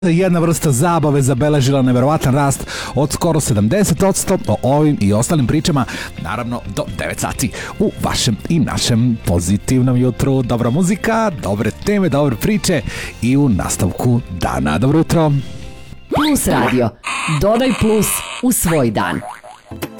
Jedna vrsta zabave zabeležila neverovatan rast od skoro 70%, o ovim i ostalim pričama, naravno do 9 sati u vašem i našem pozitivnom jutru. Dobra muzika, dobre teme, dobre priče i u nastavku dana. Dobro jutro. Plus radio. Dodaj plus u svoj dan.